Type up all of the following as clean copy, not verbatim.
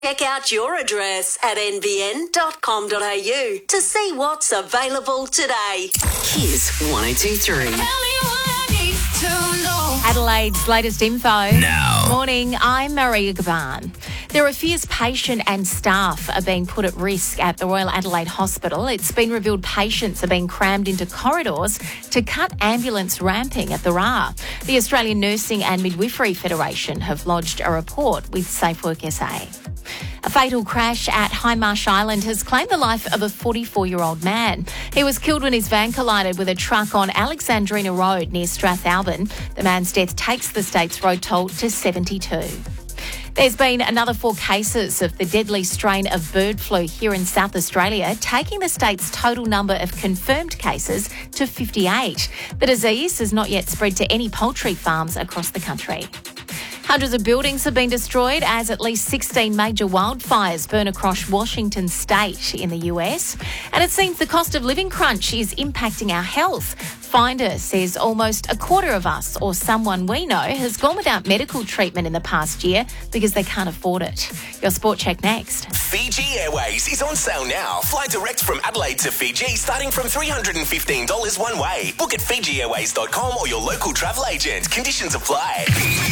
Check out your address at nbn.com.au to see what's available today. Here's 1023. Adelaide's latest info. Now. Morning, I'm Maria Gaban. There are fears patient and staff are being put at risk at the Royal Adelaide Hospital. It's been revealed patients are being crammed into corridors to cut ambulance ramping at the RA. The Australian Nursing and Midwifery Federation have lodged a report with SafeWork SA. A fatal crash at Hindmarsh Island has claimed the life of a 44-year-old man. He was killed when his van collided with a truck on Alexandrina Road near Strathalbyn. The man's death takes the state's road toll to 72. There's been another 4 cases of the deadly strain of bird flu here in South Australia, taking the state's total number of confirmed cases to 58. The disease has not yet spread to any poultry farms across the country. Hundreds of buildings have been destroyed as at least 16 major wildfires burn across Washington state in the US. And it seems the cost of living crunch is impacting our health. Finder says almost a quarter of us or someone we know has gone without medical treatment in the past year because they can't afford it. Your Sport Check next. Fiji Airways is on sale now. Fly direct from Adelaide to Fiji starting from $315 one way. Book at FijiAirways.com or your local travel agent. Conditions apply.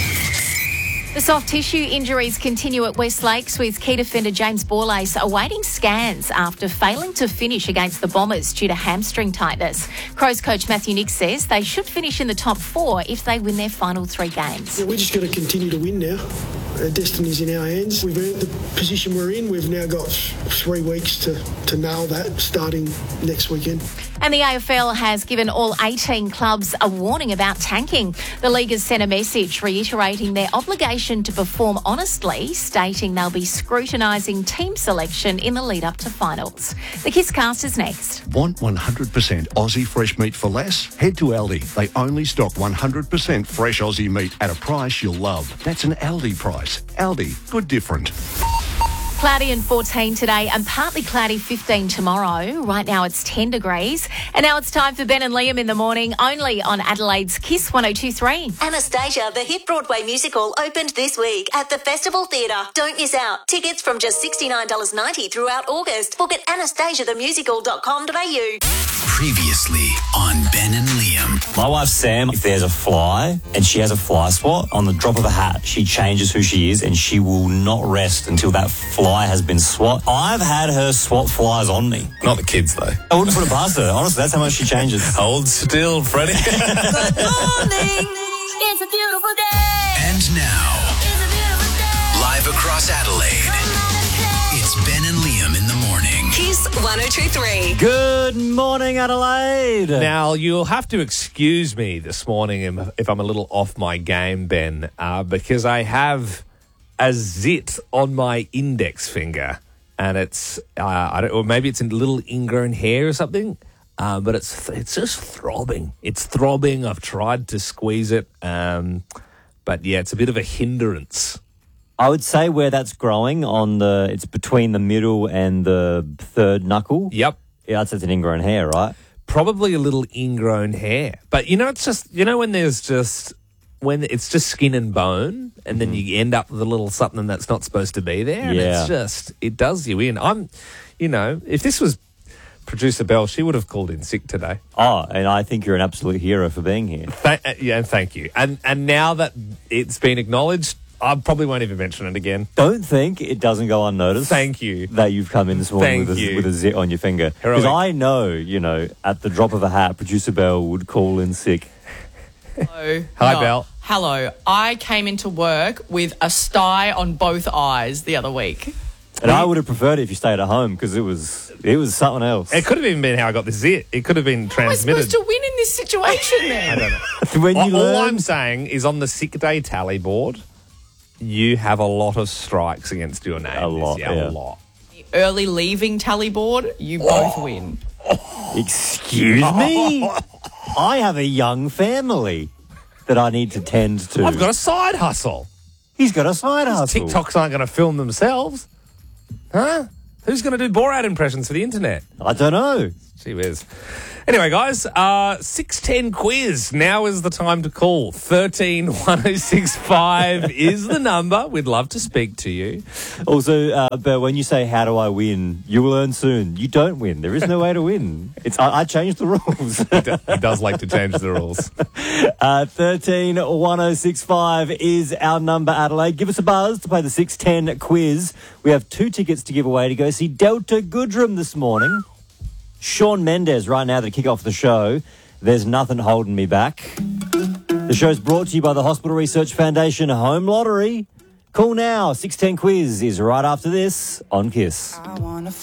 The soft tissue injuries continue at West Lakes with key defender James Borlase awaiting scans after failing to finish against the Bombers due to hamstring tightness. Crows coach Matthew Nick says they should finish in the top 4 if they win their final 3 games. Yeah, we're just going to continue to win now. Our destiny's in our hands. We've earned the position we're in. We've now got 3 weeks to nail that starting next weekend. And the AFL has given all 18 clubs a warning about tanking. The league has sent a message reiterating their obligation to perform honestly, stating they'll be scrutinising team selection in the lead up to finals. The Kisscast is next. Want 100% Aussie fresh meat for less? Head to Aldi. They only stock 100% fresh Aussie meat at a price you'll love. That's an Aldi price. Aldi, good different. Cloudy and 14 today and partly cloudy 15 tomorrow. Right now it's 10 degrees. And now it's time for Ben and Liam in the morning, only on Adelaide's Kiss 102.3. Anastasia, the hit Broadway musical, opened this week at the Festival Theatre. Don't miss out. Tickets from just $69.90 throughout August. Book at anastasiathemusical.com.au. Previously on Ben and Liam. My wife Sam, if there's a fly and she has a fly spot, on the drop of a hat, she changes who she is and she will not rest until that fly has been swat. I've had her swat flies on me. Not the kids, though. I wouldn't put it past her. Honestly, that's how much she changes. Hold still, Freddie. Good morning. It's a beautiful day. And now, It's a beautiful day. live across Adelaide, it's Ben and Liam in the morning. Kiss 102.3. Good morning, Adelaide. Now, you'll have to excuse me this morning if I'm a little off my game, Ben, because I have a zit on my index finger, and it's or maybe it's a little ingrown hair or something, but it's just throbbing. It's throbbing. I've tried to squeeze it, but yeah, it's a bit of a hindrance. I would say where that's growing it's between the middle and the third knuckle. Yep. Yeah, that's an ingrown hair, right? Probably a little ingrown hair, but it's just when it's just skin and bone, and then you end up with a little something that's not supposed to be there. Yeah. And it does you in. If this was producer Belle, she would have called in sick today. Oh, and I think you're an absolute hero for being here. Thank you. And now that it's been acknowledged, I probably won't even mention it again. Don't think it doesn't go unnoticed. Thank you. That you've come in this morning Thank you. with a zit on your finger. Heroic. Because I know, at the drop of a hat, producer Belle would call in sick. Hello. Hi, No. Belle. Hello. I came into work with a sty on both eyes the other week. And I would have preferred it if you stayed at home because it was something else. It could have even been how I got the zit. It could have been How am I transmitted. supposed to win in this situation then? I don't know. When you All learn, I'm saying is on the sick day tally board, you have a lot of strikes against your name. A lot, this year, yeah. A lot. Early leaving tally board, you both win. excuse me, I have a young family that I need to tend to. I've got a side hustle. He's got a side hustle. TikToks aren't going to film themselves. Huh? Who's going to do Borat impressions for the internet? I don't know. Gee whiz. Anyway, guys, 610 quiz. Now is the time to call. 131065 is the number. We'd love to speak to you. Also, but when you say, how do I win? You will learn soon. You don't win. There is no way to win. I changed the rules. He does like to change the rules. 131065 is our number, Adelaide. Give us a buzz to play the 610 quiz. We have 2 tickets to give away to go see Delta Goodrem this morning. Shawn Mendes right now to kick off the show. There's nothing holding me back. The show's brought to you by the Hospital Research Foundation Home Lottery. Call now. 610 quiz is right after this on KISS.